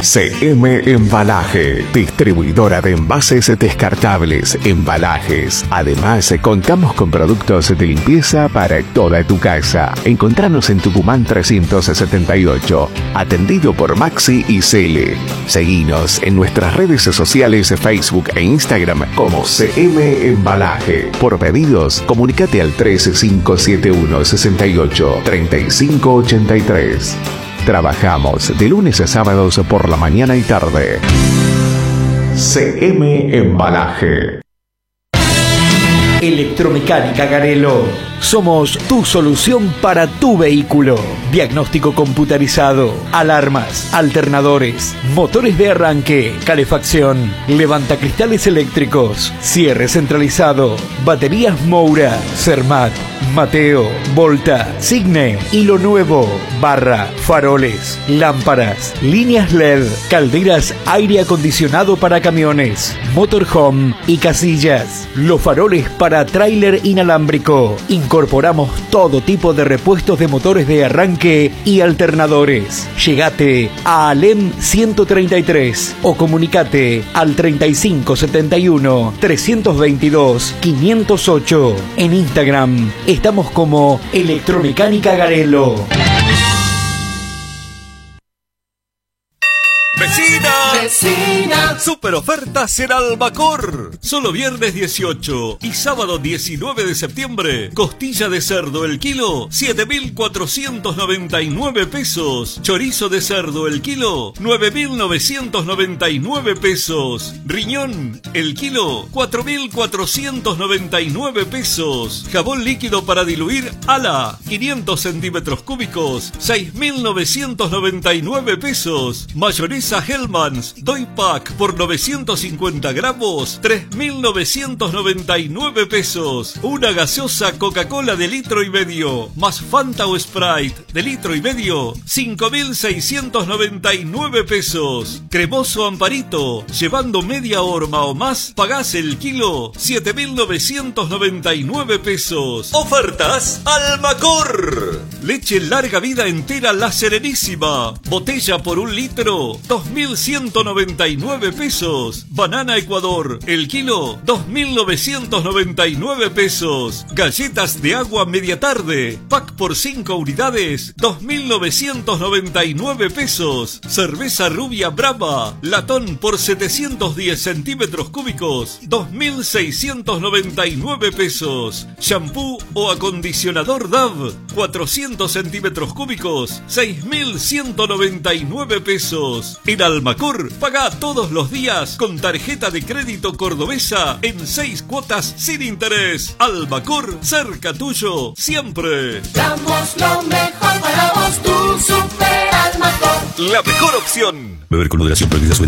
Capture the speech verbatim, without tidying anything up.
C M Embalaje, distribuidora de envases descartables, embalajes. Además, contamos con productos de limpieza para toda tu casa. Encontranos en Tucumán trescientos setenta y ocho, atendido por Maxi y Cele. Seguinos en nuestras redes sociales, Facebook e Instagram como C M Embalaje. Por pedidos, comunícate al tres cinco siete uno, seis ocho, tres cinco ocho tres. Trabajamos de lunes a sábados por la mañana y tarde. C M Embalaje. Electromecánica Garelo. Somos tu solución para tu vehículo. Diagnóstico computarizado, alarmas, alternadores, motores de arranque, calefacción, levantacristales eléctricos, cierre centralizado, baterías Moura, Cermat, Mateo, Volta, Signe y lo nuevo, barra, faroles, lámparas, líneas L E D, calderas aire acondicionado para camiones, motorhome y casillas, los faroles para tráiler inalámbrico. Incorporamos todo tipo de repuestos de motores de arranque y alternadores. Llegate a Alem ciento treinta y tres o comunicate al treinta y cinco setenta y uno, trescientos veintidós, quinientos ocho. En Instagram estamos como Electromecánica Garelo. ¡Vecina! ¡Vecina! Super ofertas en Albacor. Solo viernes dieciocho y sábado diecinueve de septiembre. Costilla de cerdo el kilo, siete mil cuatrocientos noventa y nueve pesos. Chorizo de cerdo el kilo, nueve mil novecientos noventa y nueve pesos. Riñón el kilo, cuatro mil cuatrocientos noventa y nueve pesos. Jabón líquido para diluir Ala, quinientos centímetros cúbicos, seis mil novecientos noventa y nueve pesos. Mayonesa Hellmann's Doy Pack por novecientos cincuenta gramos, tres mil novecientos noventa y nueve pesos. Una gaseosa Coca-Cola de litro y medio más Fanta o Sprite de litro y medio, cinco mil seiscientos noventa y nueve pesos. Cremoso Amparito, llevando media horma o más, pagás el kilo, siete mil novecientos noventa y nueve pesos. Ofertas Albacor. Leche larga vida entera La Serenísima, botella por un litro, dos mil ciento noventa y nueve pesos. Banana Ecuador, el kilo, dos mil novecientos noventa y nueve pesos. Galletas de agua media tarde, pack por cinco unidades, dos mil novecientos noventa y nueve pesos. Cerveza rubia Brahma, latón por setecientos diez centímetros cúbicos, dos mil seiscientos noventa y nueve pesos. Shampoo o acondicionador Dove, cuatrocientos centímetros cúbicos, seis mil ciento noventa y nueve pesos. En Almacor, paga todos los días con tarjeta de crédito cordobesa en seis cuotas sin interés. Almacor, cerca tuyo, siempre. Damos lo mejor para vos, tu Super Almacor. La mejor opción. Beber con moderación, prohibida su